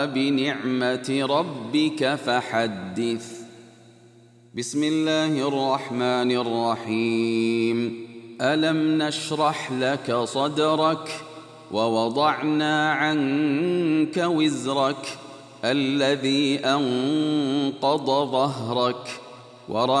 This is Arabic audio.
بنعمة ربك فحدث. بسم الله الرحمن الرحيم. ألم نشرح لك صدرك ووضعنا عنك وزرك الذي أنقض ظهرك